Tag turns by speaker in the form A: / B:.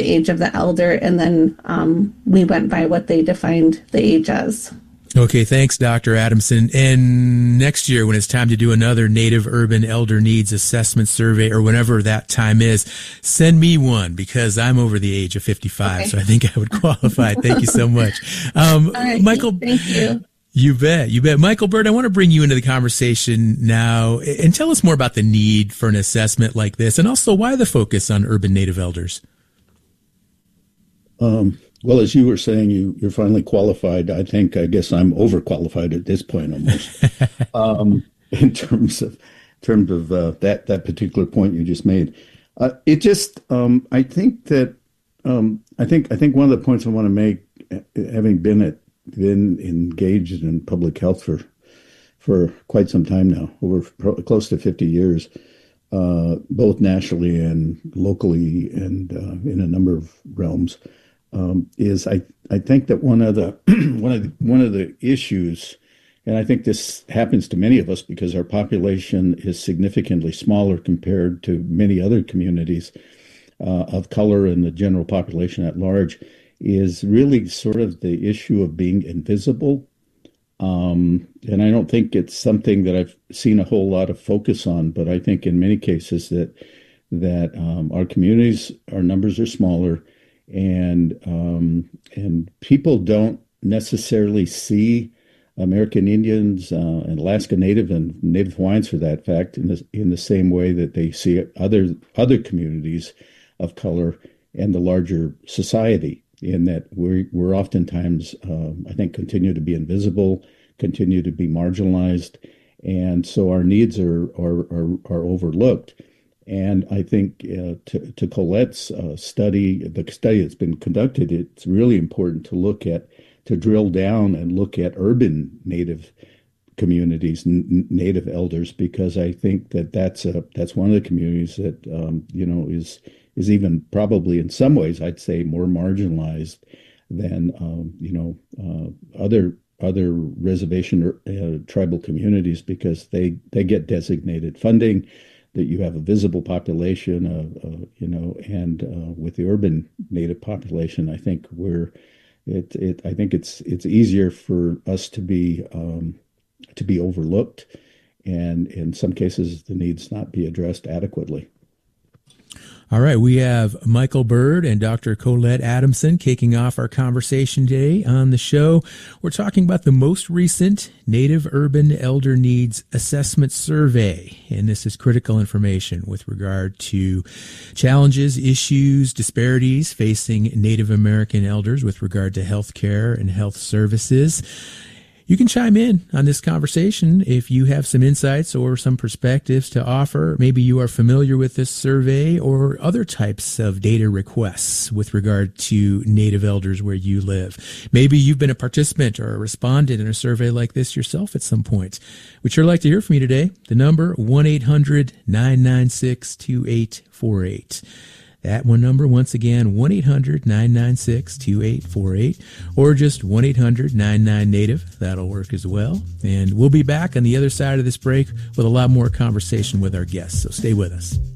A: age of the elder, and then we went by what they defined the age as.
B: Okay, thanks, Dr. Adamson. And next year, when it's time to do another Native Urban Elder Needs Assessment Survey, or whenever that time is, send me one, because I'm over the age of 55, so I think I would qualify. Thank you so much.
A: All right,
B: Michael,
A: thank you.
B: You bet. Michael Bird, I want to bring you into the conversation now and tell us more about the need for an assessment like this, and also why the focus on urban Native elders.
C: Well, as you were saying, you're finally qualified. I guess I'm overqualified at this point almost. In terms of that particular point you just made, I think one of the points I want to make, having been engaged in public health for quite some time now, over close to 50 years, both nationally and locally, and in a number of realms. Is I think that one of the issues, and I think this happens to many of us because our population is significantly smaller compared to many other communities of color and the general population at large, is really sort of the issue of being invisible. And I don't think it's something that I've seen a whole lot of focus on, but I think in many cases that our communities, our numbers are smaller. And people don't necessarily see American Indians and Alaska Native and Native Hawaiians, for that fact, in the same way that they see other communities of color and the larger society. In that we're oftentimes, I think, continue to be invisible, continue to be marginalized, and so our needs are overlooked. And I think to Colette's study, the study that's been conducted, it's really important to drill down and look at urban Native communities, Native elders, because I think that's one of the communities that is even probably in some ways, I'd say, more marginalized than other reservation or tribal communities, because they get designated funding, that you have a visible population and with the urban Native population, I think I think it's easier for us to be overlooked, and in some cases the needs not be addressed adequately.
B: All right, we have Michael Bird and Dr. Colette Adamson kicking off our conversation today on the show. We're talking about the most recent Native Urban Elder Needs Assessment Survey, and this is critical information with regard to challenges, issues, disparities facing Native American elders with regard to health care and health services. You can chime in on this conversation if you have some insights or some perspectives to offer. Maybe you are familiar with this survey or other types of data requests with regard to Native elders where you live. Maybe you've been a participant or a respondent in a survey like this yourself at some point. We'd sure like to hear from you today. The number, 1-800-996-2848. That one number, once again, 1-800-996-2848, or just 1-800-99-NATIVE. That'll work as well. And we'll be back on the other side of this break with a lot more conversation with our guests, so stay with us.